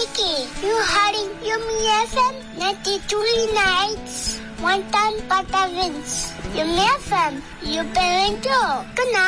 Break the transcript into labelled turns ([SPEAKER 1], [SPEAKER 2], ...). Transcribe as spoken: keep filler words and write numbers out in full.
[SPEAKER 1] Vicky, you haring Yumi F M ninety-two nights. One time Patavins. Yumi F M, you parent. Good night.